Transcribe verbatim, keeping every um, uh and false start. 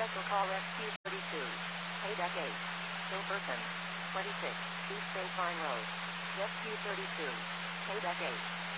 Special call S Q thirty-two. Payback eight. Still person. twenty-six. East State Line Road. S Q thirty-two. Payback eight.